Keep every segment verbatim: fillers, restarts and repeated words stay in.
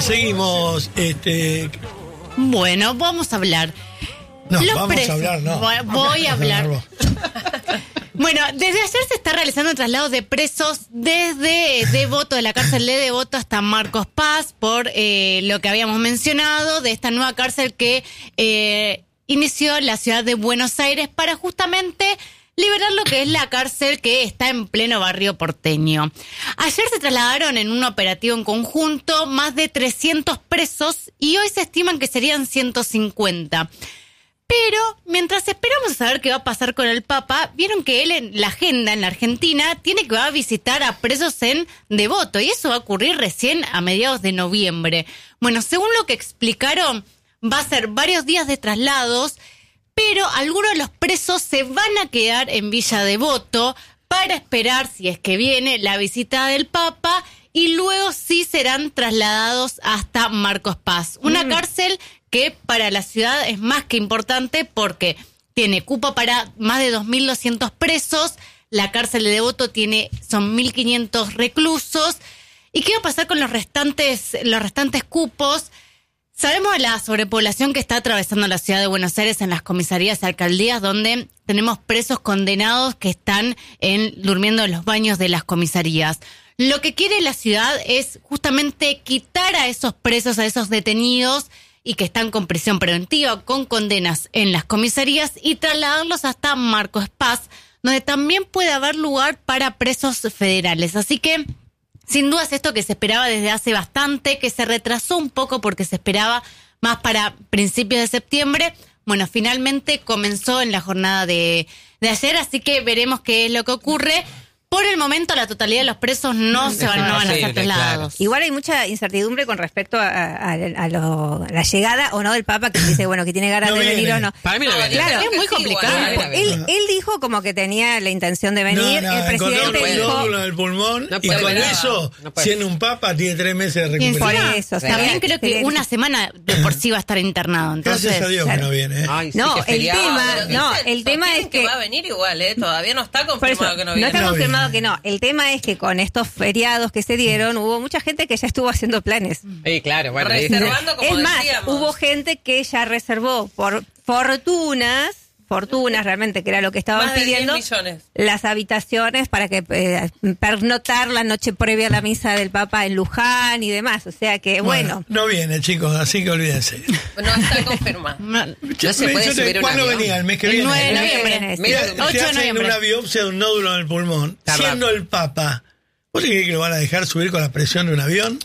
seguimos. Este... Bueno, vamos a hablar. No, Los vamos presos. a hablar, no. Voy a hablar. Bueno, desde ayer se está realizando traslados de presos desde Devoto, de la cárcel de Devoto hasta Marcos Paz, por eh, lo que habíamos mencionado, de esta nueva cárcel que eh, inició la ciudad de Buenos Aires para justamente liberar lo que es la cárcel que está en pleno barrio porteño. Ayer se trasladaron en un operativo en conjunto más de trescientos presos y hoy se estiman que serían ciento cincuenta. Pero mientras esperamos a saber qué va a pasar con el Papa, vieron que él en la agenda en la Argentina tiene que va a visitar a presos en Devoto y eso va a ocurrir recién a mediados de noviembre. Bueno, según lo que explicaron, va a ser varios días de traslados, pero algunos de los presos se van a quedar en Villa Devoto para esperar, si es que viene, la visita del Papa y luego sí serán trasladados hasta Marcos Paz. Una mm. cárcel que para la ciudad es más que importante porque tiene cupo para más de dos mil doscientos presos, la cárcel de Devoto tiene, son mil quinientos reclusos. ¿Y qué va a pasar con los restantes, los restantes cupos? Sabemos de la sobrepoblación que está atravesando la ciudad de Buenos Aires en las comisarías y alcaldías, donde tenemos presos condenados que están en, durmiendo en los baños de las comisarías. Lo que quiere la ciudad es justamente quitar a esos presos, a esos detenidos y que están con prisión preventiva, con condenas en las comisarías y trasladarlos hasta Marcos Paz, donde también puede haber lugar para presos federales. Así que sin dudas esto que se esperaba desde hace bastante, que se retrasó un poco porque se esperaba más para principios de septiembre, bueno, finalmente comenzó en la jornada de, de ayer, así que veremos qué es lo que ocurre. Por el momento, la totalidad de los presos no se van, no van a ser trasladados. Igual hay mucha incertidumbre con respecto a, a, a, lo, a la llegada o no del Papa, que dice, bueno, que tiene ganas no de venir o no. Para mí no, no viene. Claro, es muy complicado. Él, él, él dijo como que tenía la intención de venir. No, no, el presidente un dijo... nódulo en el pulmón no y con venir. eso, no siendo un Papa, tiene tres meses de recuperación. Por eso. También creo que una semana de por sí va a estar internado. Entonces, gracias a Dios claro. que no viene. ¿eh? Ay, sí, no, qué el feriado. tema, Pero no, dicen, el tema es que, que va a venir igual, ¿eh? Todavía no está por confirmado eso, que no no viene. está No confirmado viene. que no. El tema es que con estos feriados que se dieron, hubo mucha gente que ya estuvo haciendo planes. Sí, claro, bueno. ahí- Reservando, como Es más, decíamos. hubo gente que ya reservó por fortunas, fortunas realmente, que era lo que estaban Más de diez pidiendo, millones. las habitaciones para que eh, pernoctar la noche previa a la misa del Papa en Luján y demás. O sea que, bueno. No viene, chicos, así que olvídense. No está confirmado. no, No se puede Yo te- subir un ¿Cuándo avión? venía? ¿El mes que el viene? nueve de el noviembre. viernes. Mira, Te- te ocho de hacen noviembre. una biopsia de un nódulo en el pulmón, Tardado. siendo el Papa. ¿Vos creés que lo van a dejar subir con la presión de un avión?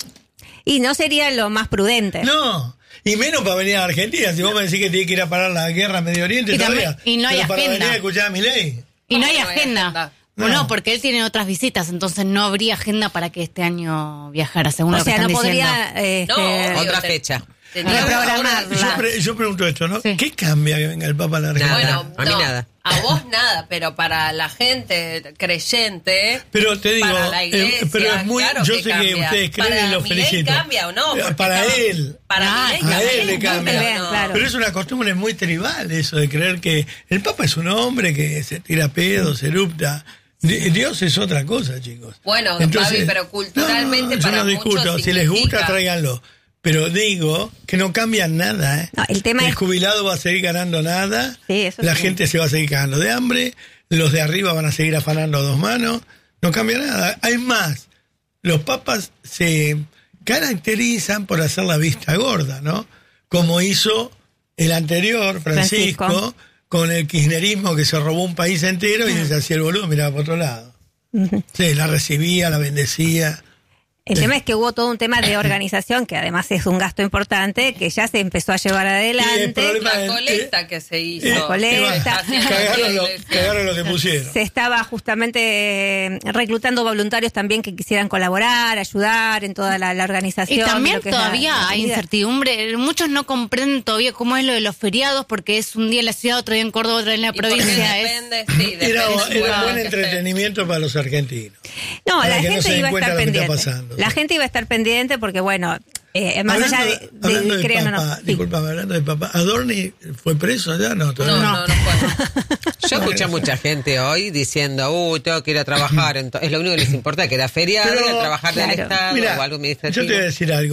Y no sería lo más prudente. No, y menos para venir a Argentina. Si vos me decís que tiene que ir a parar la guerra en Medio Oriente, Y también- todavía. y no hay Pero para agenda. venir a escuchar a Milei. Y no hay No, no hay agenda. agenda. No. No. no, porque él tiene otras visitas, entonces no habría agenda para que este año viajara, según O lo que sea, están no diciendo. podría... este, No, obvio. Otra te- fecha. tenía- Reprogramar. ahora- Yo, pre- yo pregunto esto, ¿no? Sí. ¿Qué cambia que venga el Papa a la Argentina? Nada. Bueno, a mí no, nada. A vos nada, pero para la gente creyente. Pero te digo, para la eh, iglesia, pero es muy, claro yo que sé cambia. que ustedes creen Para y los Milei felicito. cambia o no, Eh, porque Para estaba- él. Para Ah, Milei a cambia. él le cambia. Bien, claro. Pero es una costumbre muy tribal eso de creer que el Papa es un hombre que se tira pedos, se erupta. Di- Dios es otra cosa, chicos. Bueno, Fabi, pero culturalmente no, para yo no discuto. muchos Si les gusta, significa- tráiganlo. Pero digo que no cambia nada, ¿eh? No, el tema el es- jubilado va a seguir ganando nada, Sí, eso la sí. gente se va a seguir cagando de hambre, los de arriba van a seguir afanando a dos manos, no cambia nada. Hay más, los papas se caracterizan por hacer la vista gorda, ¿no? Como hizo el anterior, Francisco, Francisco. con el kirchnerismo que se robó un país entero y se hacía el boludo, miraba por otro lado. Sí, la recibía, la bendecía. El tema es que hubo todo un tema de organización, que además es un gasto importante, que ya se empezó a llevar Y el adelante. problema La es- colecta que se hizo. Eh, La colecta. Haciendo Cagaron lo, iglesia. cagaron lo que pusieron. Se estaba justamente eh, reclutando voluntarios también que quisieran colaborar, ayudar en toda la, la organización. Y de también lo que es la- todavía la hay vida. incertidumbre. Muchos no comprenden todavía cómo es lo de los feriados, porque es un día en la ciudad, otro día en Córdoba, otro día en la Y porque provincia. Es... depende, sí, depende Era, del era pueblo buen que esté. entretenimiento para los argentinos. No, para la que no gente se den iba a cuenta estar lo que está pendiente. pasando, La sí. gente iba a estar pendiente porque, bueno, eh, más Hablando, allá de, hablando de, de crean o no. Papa, Sí. disculpame, hablando de Papa, ¿Adorni fue preso allá? No, No, todavía no, no, fue. Yo escuché a mucha gente hoy diciendo, uy, tengo que ir a trabajar. Ento- es lo único que les importa, que era feriado, Pero, ir a trabajar del claro. Estado Mira, o algo yo administrativo. te voy a decir algo.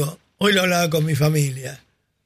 hoy lo hablaba con mi familia.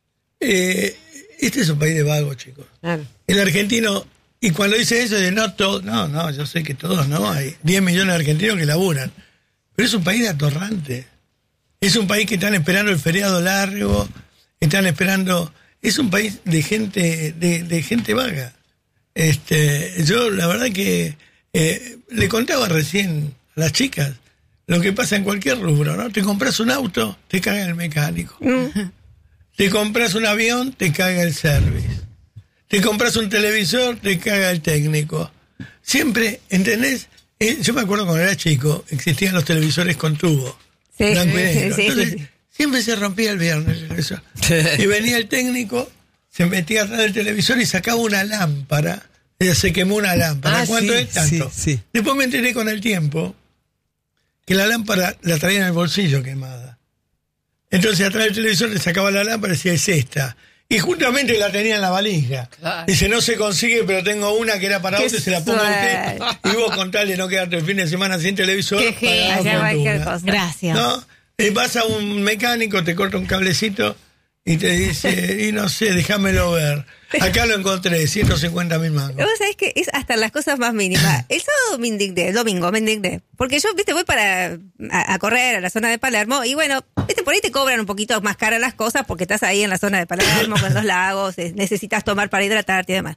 Eh, este es un país de vagos, chicos. Claro. El argentino, y cuando dice eso, de no todos, no, no, yo sé que todos no, hay diez millones de argentinos que laburan. Pero es un país de atorrantes. Es un país que están esperando el feriado largo, están esperando, es un país de gente, de, de gente vaga. Este, yo la verdad que eh, le contaba recién a las chicas lo que pasa en cualquier rubro, ¿no? Te compras un auto, te caga el mecánico. Mm. Te compras un avión, te caga el service. Te compras un televisor, te caga el técnico. Siempre, ¿entendés? Eh, yo me acuerdo cuando era chico, existían los televisores con tubo. Sí, blanco y negro. sí, Entonces, sí, sí. siempre se rompía el viernes. Eso. Y venía el técnico, se metía atrás del televisor y sacaba una lámpara. Ella se quemó una lámpara. Ah, ¿Cuánto sí, es? Tanto. sí, sí. Después me enteré con el tiempo que la lámpara la traía en el bolsillo quemada. Entonces atrás del televisor le sacaba la lámpara y decía, es esta. Y justamente la tenía en la valija. Claro. Dice, no se consigue, pero tengo una que era para usted, se la pongo a usted. Y vos con tal de no quedarte el fin de semana sin televisor, Qué genio. pagás Hacer cualquier fortuna. cosa. Gracias. ¿No? Y vas a un mecánico, te corta un cablecito y te dice, y no sé, déjamelo ver. Acá lo encontré, ciento cincuenta mil mangos. Vos sabés que es hasta las cosas más mínimas. El sábado me indigné, el domingo me indigné. Porque yo, viste, voy para a, a correr a la zona de Palermo y bueno, viste, por ahí te cobran un poquito más caras las cosas porque estás ahí en la zona de Palermo con los lagos, eh, necesitas tomar para hidratarte y demás.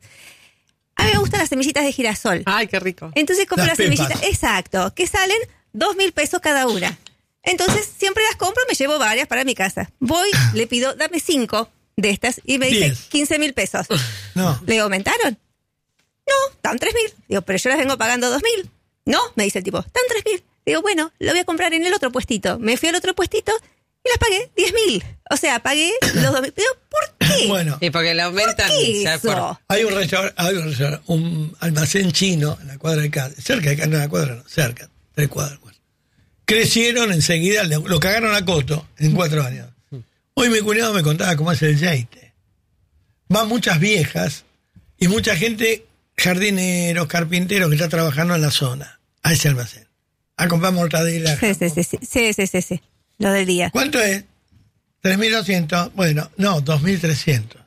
A mí me gustan las semillitas de girasol. Ay, qué rico. Entonces compro Las las, pepas. semillitas, exacto, que salen dos mil pesos cada una. Entonces siempre las compro, me llevo varias para mi casa. Voy, le pido, dame cinco de estas y me dice Diez. quince mil pesos. No. Le digo, ¿aumentaron? No, están tres mil. Digo, pero yo las vengo pagando dos mil. No, me dice el tipo, están tres mil. Digo, bueno, lo voy a comprar en el otro puestito. Me fui al otro puestito y las pagué diez mil. O sea, pagué los dos mil. Digo, ¿por qué? Bueno, Y porque le aumentan. ¿Por qué ya eso? por- hay un restaurante, hay un, restaurante, un almacén chino en la cuadra de acá, cerca de acá, no en la cuadra, no, cerca, tres cuadras. Bueno. Crecieron enseguida, lo, lo cagaron a coto en cuatro años. Hoy mi cuñado me contaba cómo es el yeite. Van muchas viejas y mucha gente, jardineros, carpinteros que está trabajando en la zona, a ese almacén, a comprar mortadela. Sí, sí, sí, sí, sí, sí, sí, sí. Lo del día. ¿Cuánto es? tres mil doscientos. Bueno, no, dos mil trescientos.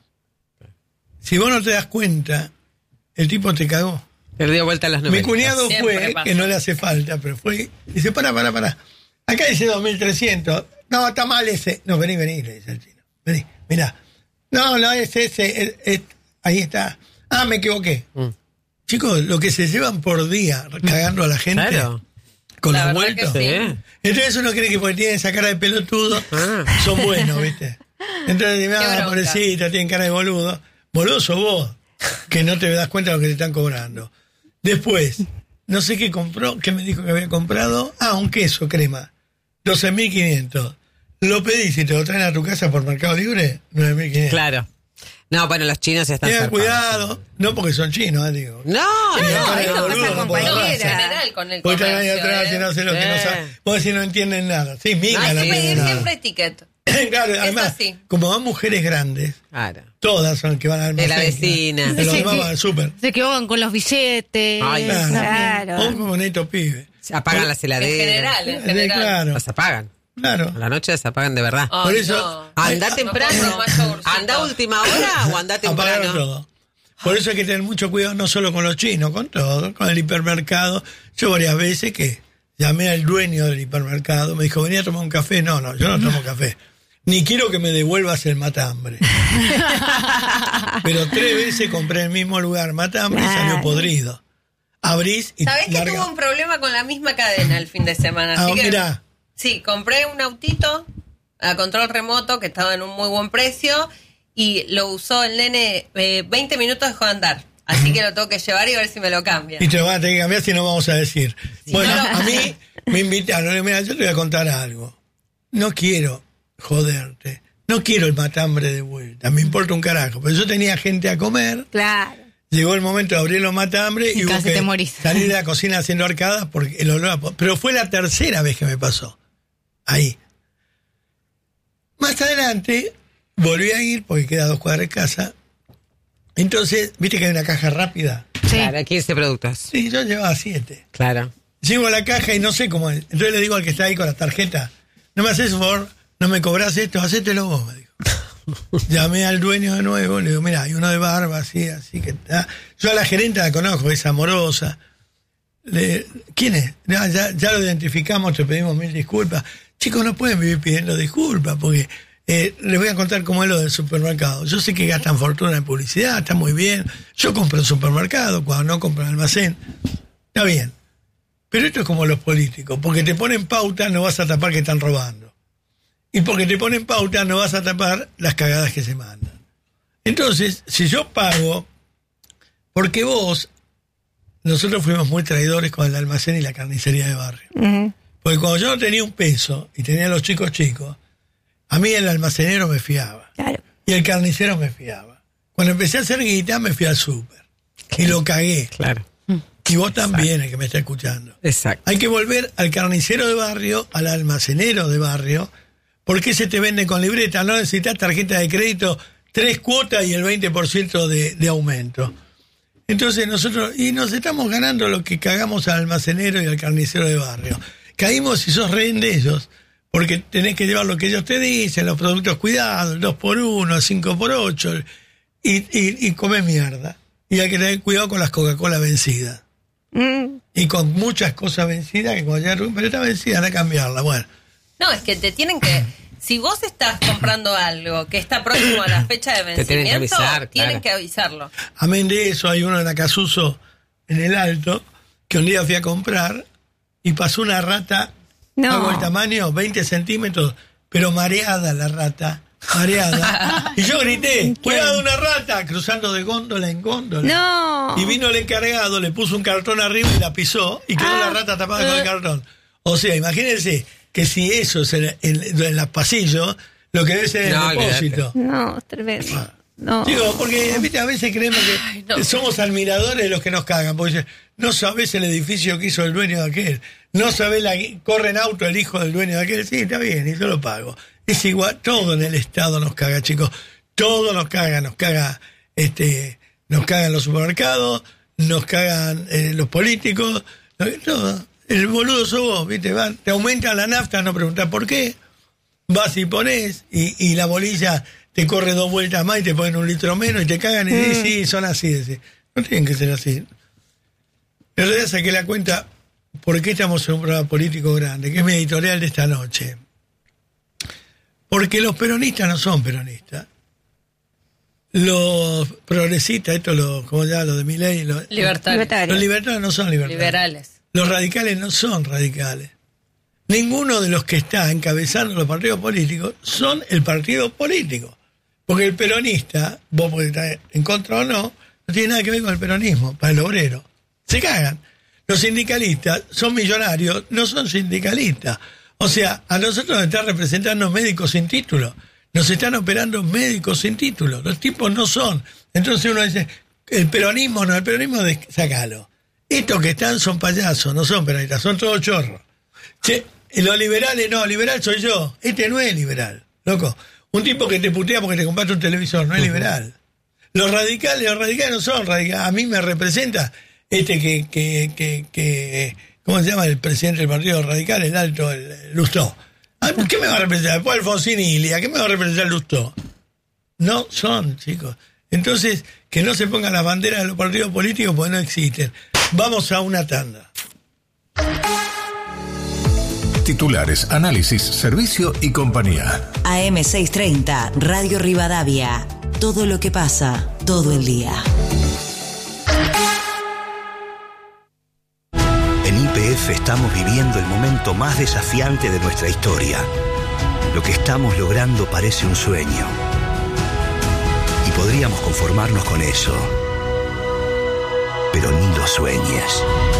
Si vos no te das cuenta, el tipo te cagó. Le dio vuelta a las Mi novelas. cuñado Siempre fue, pasa. que no le hace falta, pero fue, dice, pará, pará, pará. Acá dice dos mil trescientos. No, está mal ese. No, vení, vení, le dice el chino. Vení, mirá. No, no, es ese. es- es- ahí está. Ah, me equivoqué. Mm. Chicos, lo que se llevan por día cagando a la gente Claro. con La los verdad que vueltos. sí. Sí. Entonces uno cree que porque tienen esa cara de pelotudo Ah. son buenos, ¿viste? Entonces dice, Qué ah, bronca. pobrecita, tienen cara de boludo. Boludo sos vos, que no te das cuenta de lo que te están cobrando. Después, no sé qué compró, qué me dijo que había comprado. Ah, un queso crema, doce mil quinientos. Lo pedís y te lo traen a tu casa por Mercado Libre, nueve mil quinientos. Claro. No, bueno, los chinos están Tengan zarpados. cuidado, no porque son chinos, eh, digo. No, Tienen no. cara de esto boludo, pasa no con por la cualquiera. raza. En general con el Porque están ahí comercio, atrás ¿eh? y no sé lo que no Eh. saben. Vos decís no entienden nada. Sí, miga, Hay no que entienden pedir nada. siempre ticket. Claro, además, así. como van mujeres grandes, Claro. todas son las que van al De la almacén, vecina. que- de los Sí, demás sí. van al súper. Se equivocan con los billetes. Ay, Claro. Claro. O como neto pibe. Se apagan las En heladeras. general, en Eh, general. Claro, Las apagan. claro. A la noche las apagan de verdad. Ay, Por eso- no. Anda Ah, temprano. me pongo más yogurcito. Anda a última hora o anda Apagaron temprano. todo. Por eso hay que tener mucho cuidado no solo con los chinos, con todo, con el hipermercado. Yo varias veces que llamé al dueño del hipermercado, me dijo, venía a tomar un café. No, no, yo no tomo café. Ni quiero que me devuelvas el matambre. Pero tres veces compré en el mismo lugar matambre y salió Claro. podrido. Abrís y ¿Sabés que larga- tuve un problema con la misma cadena el fin de semana? Ah, Así que, mirá. sí, compré un autito a control remoto que estaba en un muy buen precio y lo usó el nene, eh, veinte minutos dejó de andar. Así que lo tengo que llevar y ver si me lo cambian. Y te lo van a tener que cambiar si no vamos a decir. Bueno, no, no. a mí me invitaron. Mira, yo te voy a contar algo. No quiero joderte. No quiero el matambre de vuelta. Me importa un carajo. Pero yo tenía gente a comer. Claro. Llegó el momento de abrir los matambres y, Y hubo casi que te morís. salir de la cocina haciendo arcadas porque el olor a po- Pero fue la tercera vez que me pasó. Ahí. Más adelante volví a ir porque queda a dos cuadras de casa. Entonces, viste que hay una caja rápida. Sí. Claro, quince productos. Sí, yo llevaba siete. Claro. Llego a la caja y no sé cómo es. Entonces le digo al que está ahí con la tarjeta, no me haces favor, no me cobrás esto, hacételo vos, me dijo. Llamé al dueño de nuevo, le digo, mira, hay uno de barba, así, así que está. Yo a la gerente la conozco, es amorosa. Le, ¿Quién es? Ya, ya, ya lo identificamos, te pedimos mil disculpas. Chicos, no pueden vivir pidiendo disculpas, porque eh, les voy a contar cómo es lo del supermercado. Yo sé que gastan fortuna en publicidad, está muy bien. Yo compro en supermercado, cuando no compro en almacén. Está bien. Pero esto es como los políticos, porque te ponen pauta, no vas a tapar que están robando. Y porque te ponen pauta, no vas a tapar las cagadas que se mandan. Entonces, si yo pago, porque vos, nosotros fuimos muy traidores con el almacén y la carnicería de barrio. Uh-huh. Porque cuando yo no tenía un peso y tenía a los chicos chicos, a mí el almacenero me fiaba. Claro. Y el carnicero me fiaba. Cuando empecé a hacer guita, me fui al súper. Y lo cagué. Claro. Y vos también, el que me está escuchando. Exacto. Hay que volver al carnicero de barrio, al almacenero de barrio. ¿Por qué se te vende con libreta? No necesitas tarjeta de crédito, tres cuotas y el veinte por ciento de, de aumento. Entonces nosotros, y nos estamos ganando lo que cagamos al almacenero y al carnicero de barrio. Caímos si sos rehén de ellos, porque tenés que llevar lo que ellos te dicen, los productos cuidados, el dos por uno, el cinco por ocho, y, y, y comés mierda. Y hay que tener cuidado con las Coca-Cola vencidas. Mm. Y con muchas cosas vencidas que cuando ya, pero está vencida, anda a cambiarla, bueno. No, es que te tienen que... Si vos estás comprando algo que está próximo a la fecha de vencimiento, tienen que, avisar, tienen claro. que avisarlo. Amén de eso, hay uno en Acasuso, en el Alto, que un día fui a comprar y pasó una rata, no. hago el tamaño, veinte centímetros, pero mareada la rata, mareada. Y yo grité, cuidado una rata, cruzando de góndola en góndola. No. Y vino el encargado, le puso un cartón arriba y la pisó, y quedó ah. la rata tapada uh. con el cartón. O sea, imagínense... que si eso es en, en, en los pasillos, lo que debe ser no, el depósito. No, tremendo. Ah. No. Digo, porque ¿viste? A veces creemos que Ay, no. somos admiradores de los que nos cagan, porque dicen, no sabés el edificio que hizo el dueño de aquel, no sabés, la, corre en auto el hijo del dueño de aquel, sí, está bien, y yo lo pago. Es igual, todo en el Estado nos caga, chicos, todo nos caga, nos caga, este, nos cagan los supermercados, nos cagan eh, los políticos, todo. El boludo sos vos, ¿viste? Van, te aumentan la nafta, no preguntás por qué. Vas y ponés, y, y la bolilla te corre dos vueltas más y te ponen un litro menos y te cagan y mm. dicen, sí, son así. Dice. No tienen que ser así. En realidad saqué la cuenta por qué estamos en un programa político grande, que es mi editorial de esta noche. Porque los peronistas no son peronistas. Los progresistas, esto lo, como ya lo de Milei, los libertarios. Los libertarios no son libertarios. Liberales. Los radicales no son radicales. Ninguno de los que está encabezando los partidos políticos son el partido político. Porque el peronista, vos podés estar en contra o no, no tiene nada que ver con el peronismo, para el obrero. Se cagan. Los sindicalistas son millonarios, no son sindicalistas. O sea, a nosotros nos están representando médicos sin título. Nos están operando médicos sin título. Los tipos no son. Entonces uno dice, el peronismo no, el peronismo, de, sacalo. Estos que están son payasos, no son peronistas, son todos chorros. Che, los liberales no, liberal soy yo. Este no es liberal, loco. Un tipo que te putea porque te compraste un televisor, no es liberal. Los radicales, los radicales no son radicales. A mí me representa este que, que, que, que ¿cómo se llama el presidente del Partido Radical? El alto, el, el Lustó. ¿Qué me va a representar? Después Alfonsín y Ilia, ¿qué me va a representar Lustó? No son, chicos. Entonces, que no se pongan las banderas de los partidos políticos porque no existen. Vamos a una tanda. Titulares, análisis, servicio y compañía. A M seiscientos treinta, Radio Rivadavia. Todo lo que pasa, todo el día. En Y P F estamos viviendo el momento más desafiante de nuestra historia. Lo que estamos logrando parece un sueño. Y podríamos conformarnos con eso. Pero ni lo sueñes.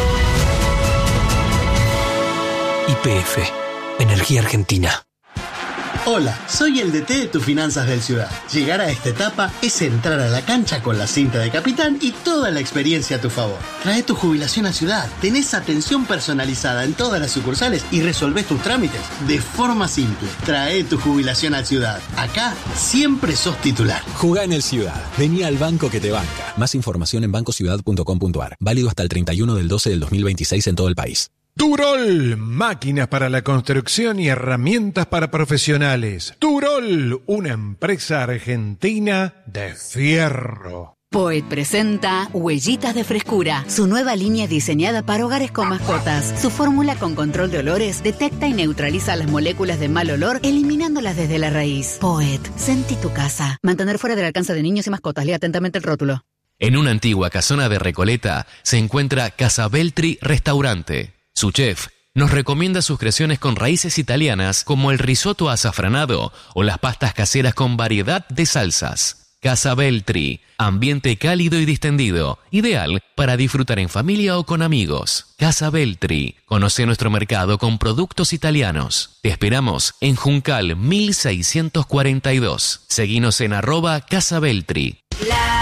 Y P F, Energía Argentina. Hola, soy el D T de tus finanzas del Ciudad. Llegar a esta etapa es entrar a la cancha con la cinta de capitán y toda la experiencia a tu favor. Trae tu jubilación a Ciudad, tenés atención personalizada en todas las sucursales y resolvés tus trámites de forma simple. Trae tu jubilación a Ciudad. Acá siempre sos titular. Jugá en el Ciudad. Vení al banco que te banca. Más información en banco ciudad punto com punto a r. Válido hasta el treinta y uno del doce del dos mil veintiséis en todo el país. Turol, máquinas para la construcción y herramientas para profesionales. Turol, una empresa argentina de fierro. Poet presenta Huellitas de Frescura, su nueva línea diseñada para hogares con mascotas. Su fórmula con control de olores detecta y neutraliza las moléculas de mal olor, eliminándolas desde la raíz. Poet, sentí tu casa. Mantener fuera del alcance de niños y mascotas. Lea atentamente el rótulo. En una antigua casona de Recoleta se encuentra Casa Beltri Restaurante. Su chef nos recomienda sus creaciones con raíces italianas como el risotto azafranado o las pastas caseras con variedad de salsas. Casa Beltri, ambiente cálido y distendido, ideal para disfrutar en familia o con amigos. Casa Beltri, conoce nuestro mercado con productos italianos. Te esperamos en Juncal mil seiscientos cuarenta y dos. Seguinos en arroba Casa Beltri.